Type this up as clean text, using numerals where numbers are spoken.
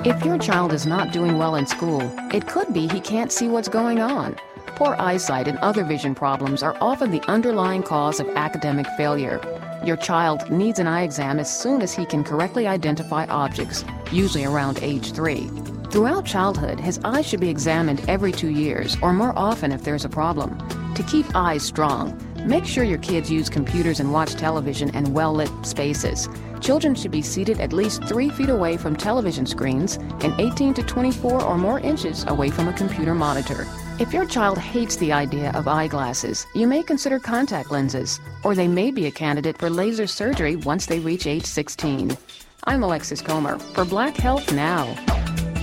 If your child is not doing well in school, it could be he can't see what's going on. Poor eyesight and other vision problems are often the underlying cause of academic failure. Your child needs an eye exam as soon as he can correctly identify objects, usually around age 3. Throughout childhood, his eyes should be examined every 2 years or more often if there's a problem. To keep eyes strong, make sure your kids use computers and watch television in well-lit spaces. Children should be seated at least 3 feet away from television screens and 18 to 24 or more inches away from a computer monitor. If your child hates the idea of eyeglasses, you may consider contact lenses, or they may be a candidate for laser surgery once they reach age 16. I'm Alexis Comer for Black Health Now.